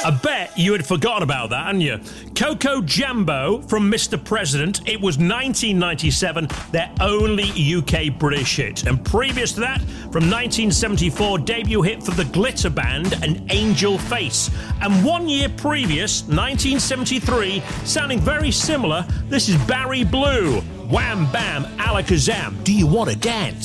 I bet you had forgotten about that, hadn't you? Coco Jambo from Mr. President. It was 1997, their only UK British hit. And previous to that, from 1974, debut hit for the Glitter Band, An Angel Face. And 1 year previous, 1973, sounding very similar, this is Barry Blue. Wham Bam Alakazam, do you want to dance?